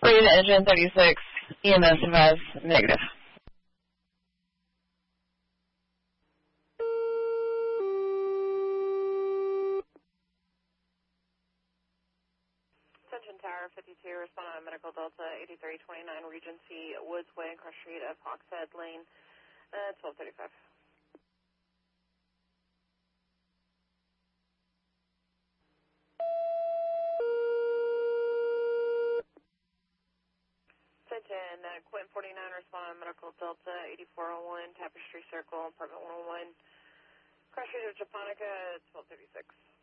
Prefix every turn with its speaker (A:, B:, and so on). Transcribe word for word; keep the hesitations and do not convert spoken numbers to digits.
A: Rated engine thirty-six, E M S advised negative.
B: Attention Tower fifty-two, respond on Medical Delta eighty-three twenty-nine Regency Woods Way, cross street of Hawkshead Lane, uh, twelve thirty-five. Attention, uh, Quentin forty-nine, respond on Medical Delta eighty-four oh one, Tapestry Circle, apartment one oh one, cross street of Japonica, twelve thirty-six.